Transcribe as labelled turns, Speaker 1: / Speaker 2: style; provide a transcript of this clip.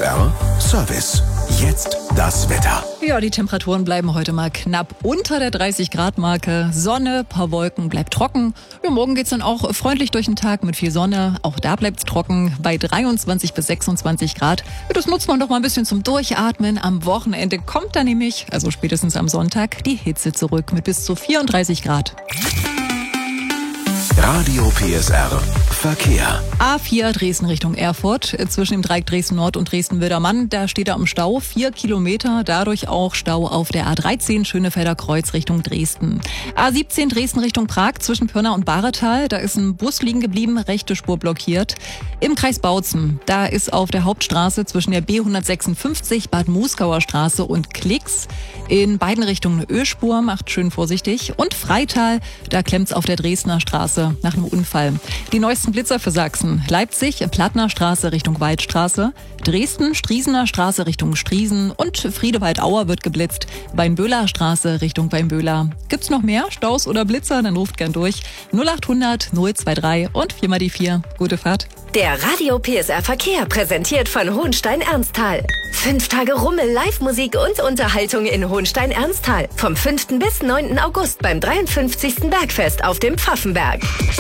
Speaker 1: PSR Service. Jetzt das Wetter.
Speaker 2: Ja, die Temperaturen bleiben heute mal knapp unter der 30-Grad-Marke. Sonne, paar Wolken, bleibt trocken. Ja, morgen geht's dann auch freundlich durch den Tag mit viel Sonne. Auch da bleibt's trocken bei 23 bis 26 Grad. Ja, das nutzt man doch mal ein bisschen zum Durchatmen. Am Wochenende kommt dann nämlich, also spätestens am Sonntag, die Hitze zurück mit bis zu 34 Grad.
Speaker 1: Radio PSR Verkehr.
Speaker 2: A4 Dresden Richtung Erfurt, zwischen dem Dreieck Dresden Nord und Dresden-Wildermann. Da steht er im Stau, 4 Kilometer, dadurch auch Stau auf der A13 Schönefelder Kreuz Richtung Dresden. A17 Dresden Richtung Prag, zwischen Pirna und Bahretal. Da ist ein Bus liegen geblieben, rechte Spur blockiert. Im Kreis Bautzen, da ist auf der Hauptstraße zwischen der B156 Bad Muskauer Straße und Klicks in beiden Richtungen eine Ölspur, macht schön vorsichtig. Und Freital, da klemmt's auf der Dresdner Straße nach einem Unfall. Die neuesten Blitzer für Sachsen. Leipzig, Plattner Straße Richtung Waldstraße. Dresden, Striesener Straße Richtung Striesen. Und Friedewald-Auer wird geblitzt. Weinböhler Straße Richtung Weinböhler. Gibt's noch mehr Staus oder Blitzer? Dann ruft gern durch. 0800 023 und 4 mal die 4. Gute Fahrt.
Speaker 3: Der Radio PSR Verkehr präsentiert von Hohenstein-Ernsthal. 5 Tage Rummel, Live-Musik und Unterhaltung in Hohenstein-Ernsthal. Vom 5. bis 9. August beim 53. Bergfest auf dem Pfaffenberg.